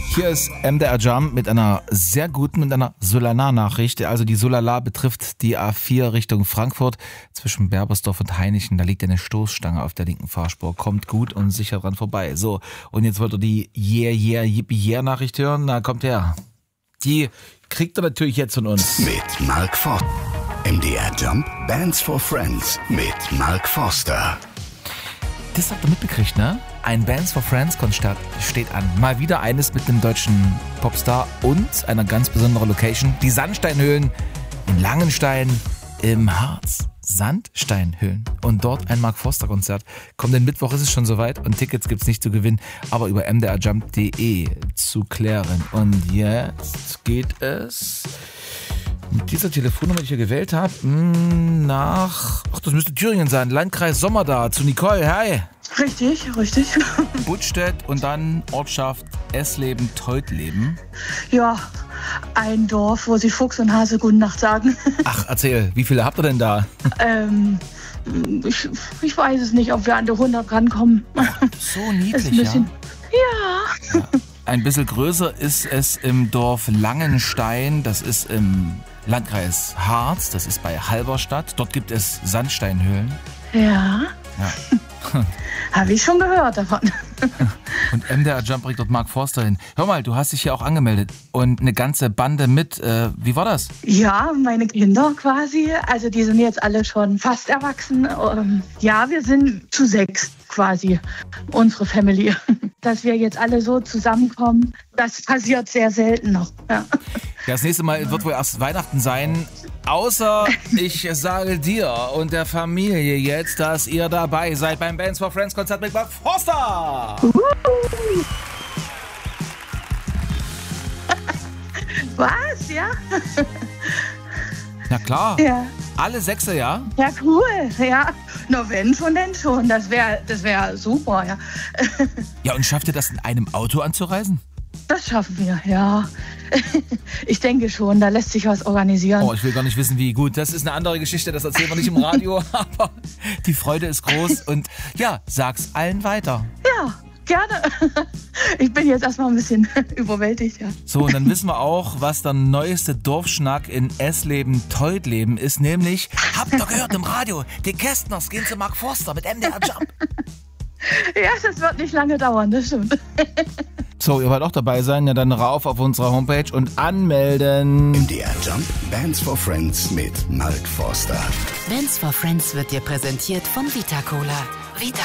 Hier ist MDR Jump mit einer sehr guten und einer Solana-Nachricht. Also die Solala betrifft die A4 Richtung Frankfurt zwischen Berbersdorf und Hainichen. Da liegt eine Stoßstange auf der linken Fahrspur. Kommt gut und sicher dran vorbei. So, und jetzt wollt ihr die Yippie-Yeah-Nachricht hören? Na, kommt her. Die kriegt ihr natürlich jetzt von uns. Mit Mark Forster. MDR Jump Bands for Friends mit Mark Forster. Das habt ihr mitbekriegt, ne? Ein Bands for Friends Konzert steht an. Mal wieder eines mit einem deutschen Popstar und einer ganz besonderen Location. Die Sandsteinhöhlen in Langenstein im Harz. Sandsteinhöhlen. Und dort ein Mark Forster Konzert. Kommenden Mittwoch ist es schon soweit und Tickets gibt's nicht zu gewinnen, aber über mdrjump.de zu klären. Und jetzt geht es mit dieser Telefonnummer, die ich hier gewählt habe, das müsste Thüringen sein, Landkreis Sommerda, zu Nicole. Hi. Richtig. Budstedt und dann Ortschaft Essleben-Teutleben. Ja, ein Dorf, wo sie Fuchs und Hase gute Nacht sagen. Ach, erzähl, wie viele habt ihr denn da? Ich weiß es nicht, ob wir an die 100 rankommen. So niedlich, ist ein bisschen, ja. Ein bisschen größer ist es im Dorf Langenstein, das ist im Landkreis Harz, das ist bei Halberstadt. Dort gibt es Sandsteinhöhlen. Ja. Habe ich schon gehört davon. Und MDR Jump bringt dort Mark Forster hin. Hör mal, du hast dich hier auch angemeldet und eine ganze Bande mit. Wie war das? Ja, meine Kinder quasi. Also die sind jetzt alle schon fast erwachsen. Ja, wir sind zu 6 quasi, unsere Family. Dass wir jetzt alle so zusammenkommen, das passiert sehr selten noch. Ja, das nächste Mal wird wohl erst Weihnachten sein. Außer ich sage dir und der Familie jetzt, dass ihr dabei seid beim Bands for Friends Konzert mit Mark Forster. Was? Ja? Na klar. Ja. Alle 6, ja? Ja, cool. Ja. Na, wenn schon, denn schon. Das wär super, ja. Ja, und schafft ihr das in einem Auto anzureisen? Das schaffen wir, ja. Ich denke schon, da lässt sich was organisieren. Oh, ich will gar nicht wissen, wie gut. Das ist eine andere Geschichte, das erzählen wir nicht im Radio. Aber die Freude ist groß und ja, sag's allen weiter. Ja, gerne. Ich bin jetzt erstmal ein bisschen überwältigt, ja. So, und dann wissen wir auch, was der neueste Dorfschnack in Essleben-Teutleben ist, nämlich, habt ihr gehört im Radio, die Kästners gehen zu Mark Forster mit MDR Jump. Ja, das wird nicht lange dauern, das stimmt. So, ihr wollt auch dabei sein? Ja, dann rauf auf unserer Homepage und anmelden. MDR Jump Bands for Friends mit Mark Forster. Bands for Friends wird dir präsentiert von Vita Cola.